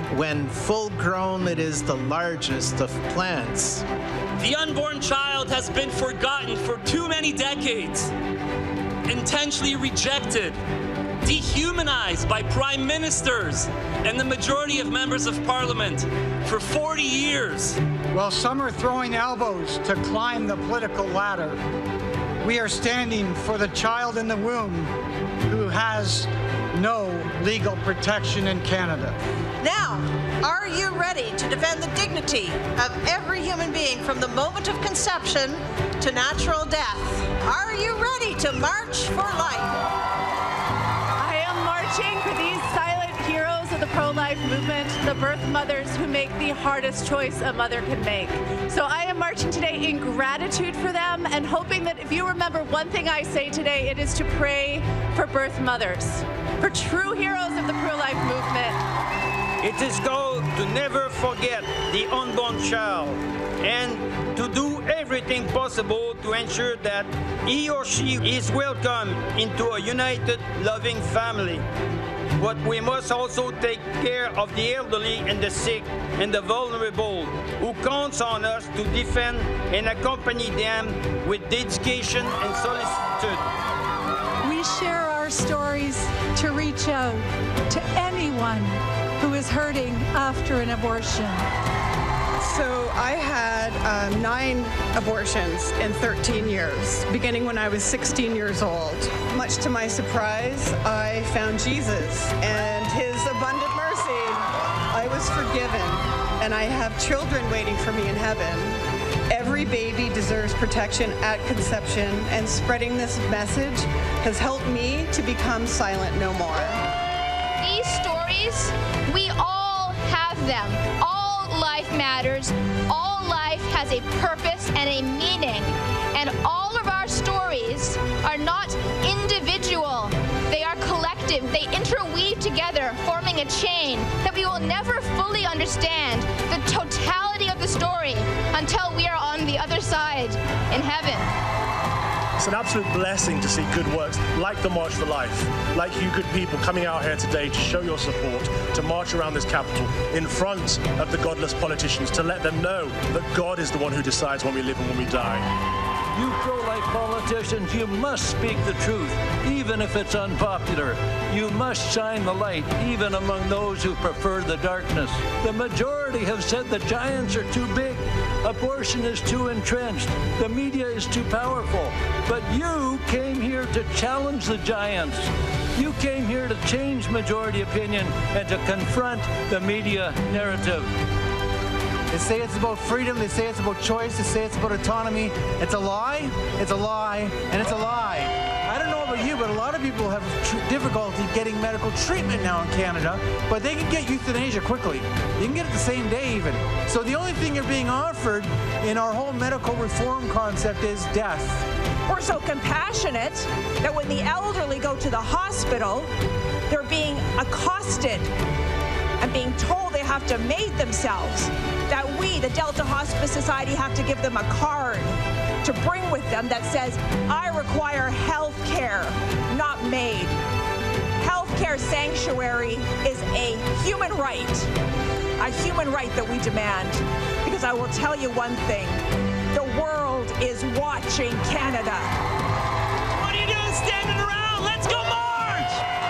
When full grown, it is the largest of plants. The unborn child has been forgotten for too many decades, intentionally rejected, dehumanized by prime ministers and the majority of members of parliament for 40 years. While some are throwing elbows to climb the political ladder, we are standing for the child in the womb who has no legal protection in Canada. Now, are you ready to defend the dignity of every human being from the moment of conception to natural death? Are you ready to march for life? I am marching for these silent heroes of the pro-life movement, the birth mothers who make the hardest choice a mother can make. So I am marching today in gratitude for them and hoping that if you remember one thing I say today, it is to pray for birth mothers, for true heroes of the pro-life movement. It is called to never forget the unborn child and to do everything possible to ensure that he or she is welcome into a united, loving family. But we must also take care of the elderly and the sick and the vulnerable who counts on us to defend and accompany them with dedication and solicitude. We share our stories to reach out to anyone who is hurting after an abortion. So I had 9 abortions in 13 years, beginning when I was 16 years old. Much to my surprise, I found Jesus and his abundant mercy. I was forgiven, and I have children waiting for me in heaven. Every baby deserves protection at conception, and spreading this message has helped me to become silent no more. These stories, we all have them. All life matters. All life has a purpose and a meaning. And all of our stories are not individual. They are collective. They interweave together, forming a chain that we will never fully understand the totality of the story until we are on the other side in heaven. It's an absolute blessing to see good works like the March for Life, like you good people coming out here today to show your support, to march around this capital in front of the godless politicians, to let them know that God is the one who decides when we live and when we die. You pro-life politicians, you must speak the truth, even if it's unpopular. You must shine the light, even among those who prefer the darkness. The majority have said the giants are too big. Abortion is too entrenched. The media is too powerful. But you came here to challenge the giants. You came here to change majority opinion and to confront the media narrative. They say it's about freedom, they say it's about choice, they say it's about autonomy. It's a lie, it's a lie, and it's a lie. I don't know about you, but a lot of people have difficulty getting medical treatment now in Canada, but they can get euthanasia quickly. You can get it the same day even. So the only thing you're being offered in our whole medical reform concept is death. We're so compassionate that when the elderly go to the hospital, they're being accosted and being told they have to maid themselves, that we, the Delta Hospice Society, have to give them a card to bring with them that says, I require health care, not maid. Health care sanctuary is a human right that we demand. Because I will tell you one thing, the world is watching Canada. What are you doing standing around? Let's go march!